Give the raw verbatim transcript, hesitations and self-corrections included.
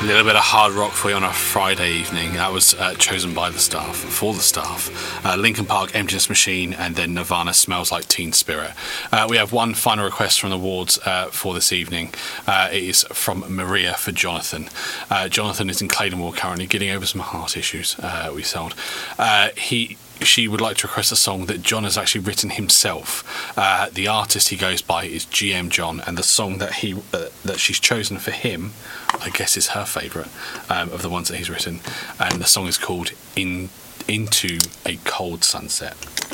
A little bit of hard rock for you on a Friday evening. That was uh, chosen by the staff, for the staff. Uh, Linkin Park, Emptiness Machine, and then Nirvana, Smells Like Teen Spirit. Uh, we have one final request from the wards uh, for this evening. Uh, it is from Maria for Jonathan. Uh, Jonathan is in Claydon Ward currently, getting over some heart issues, uh, we sold. Uh, he... She would like to request a song that John has actually written himself. Uh, the artist he goes by is G M John, and the song that he uh, that she's chosen for him, I guess, is her favourite um, of the ones that he's written. And the song is called "In Into a Cold Sunset."